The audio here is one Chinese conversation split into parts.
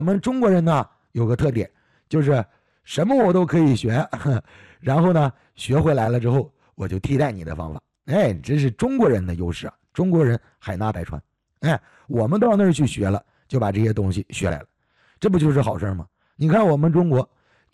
我们中国人呢有个特点，就是什么我都可以学，然后呢学回来了之后，我就替代你的方法。哎，这是中国人的优势啊！中国人海纳百川，哎，我们到那儿去学了，就把这些东西学来了，这不就是好事吗？你看我们中国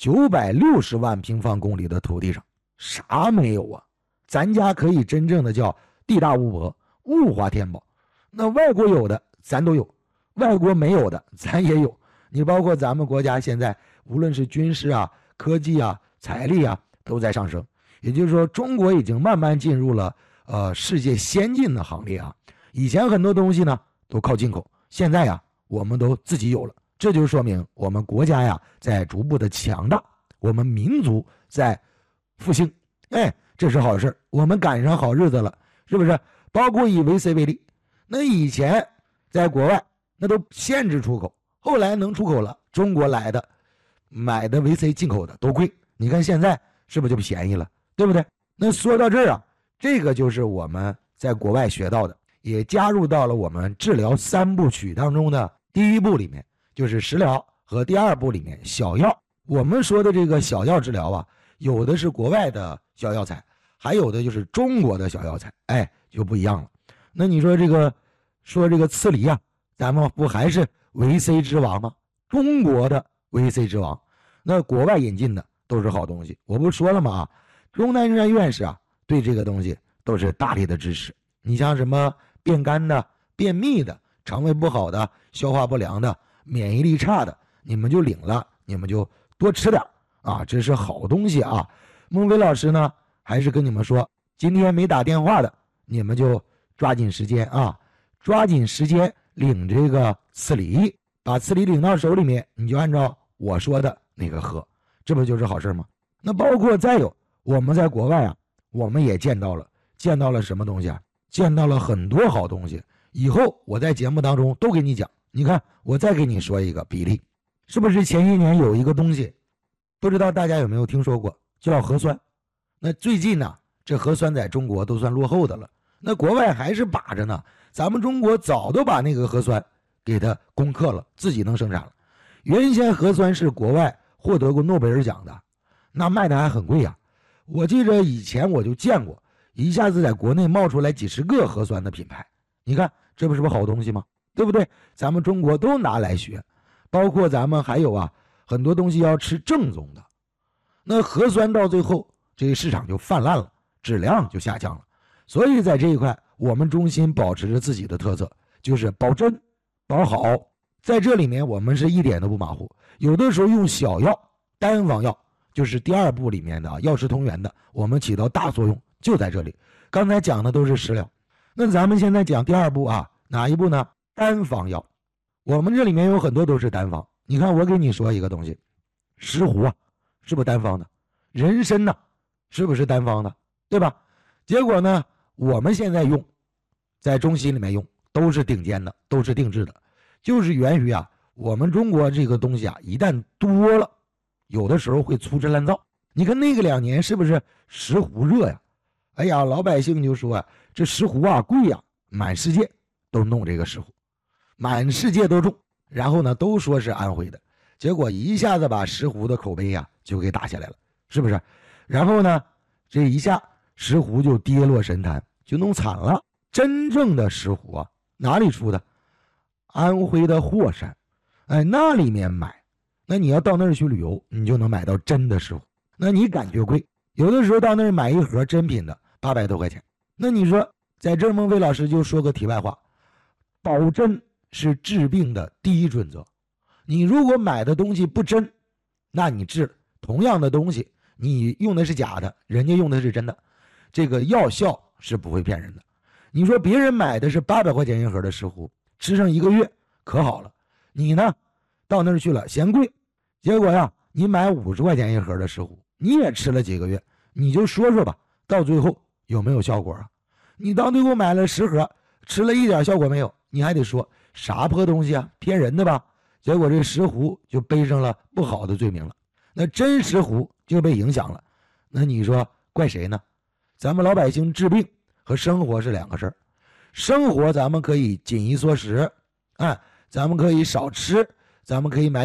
960万平方公里的土地上啥没有啊？咱家可以真正的叫地大物博，物华天宝。那外国有的咱都有，外国没有的咱也有。你包括咱们国家现在无论是军事啊、科技啊、财力啊都在上升，也就是说中国已经慢慢进入了世界先进的行列啊。以前很多东西呢都靠进口，现在呀我们都自己有了，这就说明我们国家呀在逐步的强大，我们民族在复兴。哎，这是好事，我们赶上好日子了，是不是？包括以维 C 为例，那以前在国外那都限制出口，后来能出口了，中国来的买的维 C 进口的都贵，你看现在是不是就便宜了，对不对？那说到这儿啊，这个就是我们在国外学到的，也加入到了我们治疗3部曲当中的第1步里面，就是食疗，和第2步里面小药。我们说的这个小药治疗啊，有的是国外的小药材，还有的就是中国的小药材，哎，就不一样了。那你说这个刺梨啊，咱们不还是维 C 之王吗？中国的维 C 之王，那国外引进的都是好东西。我不说了吗？啊，钟南山院士啊，对这个东西都是大力的支持。你像什么变肝的、便秘的、肠胃不好的、消化不良的、免疫力差的，你们就领了，你们就多吃点啊，这是好东西啊。孟非老师呢，还是跟你们说，今天没打电话的，你们就抓紧时间啊，抓紧时间领这个刺梨，把刺梨领到手里面，你就按照我说的那个喝，这不就是好事吗？那包括再有，我们在国外啊，我们也见到了什么东西啊？见到了很多好东西。以后我在节目当中都给你讲。你看，我再给你说一个比例，是不是前些年有一个东西，不知道大家有没有听说过，叫核酸？那最近呢，这核酸在中国都算落后的了，那国外还是把着呢。咱们中国早都把那个核酸给它攻克了，自己能生产了。原先核酸是国外获得过诺贝尔奖的，那卖的还很贵呀。我记着以前我就见过，一下子在国内冒出来几十个核酸的品牌，你看这不是好东西吗？对不对？咱们中国都拿来学，包括咱们还有啊，很多东西要吃正宗的。那核酸到最后，这个市场就泛滥了，质量就下降了。所以在这一块，我们中心保持着自己的特色，就是保真、保好。在这里面，我们是一点都不马虎。有的时候用小药、单方药，就是第2步里面的药食同源的，我们起到大作用，就在这里。刚才讲的都是食疗，那咱们现在讲第2步啊，哪一步呢？单方药。我们这里面有很多都是单方。你看，我给你说一个东西，石斛啊，是不是单方的？人参呢，是不是单方的？对吧？结果呢，我们现在用，在中西里面用，都是顶尖的，都是定制的，就是源于啊，我们中国这个东西啊，一旦多了，有的时候会粗制滥造。你看那个2年是不是石斛热呀？哎呀，老百姓就说啊，这石斛啊贵呀，满世界都弄这个石斛，满世界都种，然后呢都说是安徽的，结果一下子把石斛的口碑呀就给打下来了，是不是？然后呢，这一下石斛就跌落神坛，就弄惨了。真正的石斛啊，哪里出的？安徽的霍山，哎，那里面买。那你要到那儿去旅游，你就能买到真的石斛。那你感觉贵，有的时候到那儿买一盒真品的800多块钱。那你说，在这儿孟非老师就说个题外话，保真是治病的第一准则。你如果买的东西不真，那你治同样的东西，你用的是假的，人家用的是真的，这个药效是不会骗人的。你说别人买的是800块钱一盒的石斛，吃上1个月可好了，你呢到那儿去了嫌贵，结果呀你买50块钱一盒的石斛，你也吃了几个月，你就说说吧，到最后有没有效果啊？你到最后买了10盒，吃了一点效果没有，你还得说啥破东西啊，骗人的吧？结果这石斛就背上了不好的罪名了，那真石斛就被影响了。那你说怪谁呢？咱们老百姓治病和生活是2个事儿。生活咱们可以紧衣缩食，咱们可以少吃，咱们可以买